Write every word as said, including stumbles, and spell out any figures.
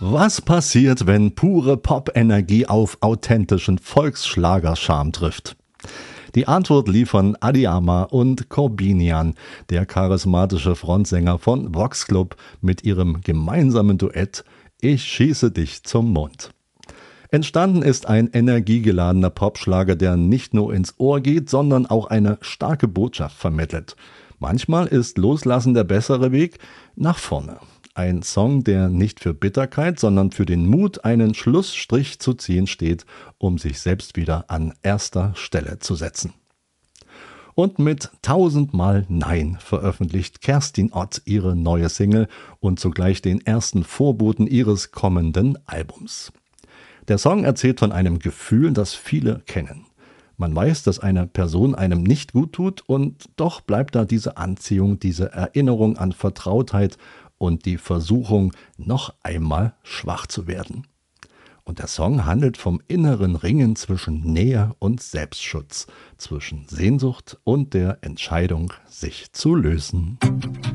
Was passiert, wenn pure Pop-Energie auf authentischen Volksschlagerscharme trifft? Die Antwort liefern Adiyama und Corbinian, der charismatische Frontsänger von Vox Club, mit ihrem gemeinsamen Duett Ich schieße dich zum Mond. Entstanden ist ein energiegeladener Popschlager, der nicht nur ins Ohr geht, sondern auch eine starke Botschaft vermittelt. Manchmal ist Loslassen der bessere Weg nach vorne. Ein Song, der nicht für Bitterkeit, sondern für den Mut, einen Schlussstrich zu ziehen steht, um sich selbst wieder an erster Stelle zu setzen. Und mit Tausendmal Nein veröffentlicht Kerstin Ott ihre neue Single und zugleich den ersten Vorboten ihres kommenden Albums. Der Song erzählt von einem Gefühl, das viele kennen. Man weiß, dass eine Person einem nicht gut tut und doch bleibt da diese Anziehung, diese Erinnerung an Vertrautheit und die Versuchung, noch einmal schwach zu werden. Und der Song handelt vom inneren Ringen zwischen Nähe und Selbstschutz, zwischen Sehnsucht und der Entscheidung, sich zu lösen.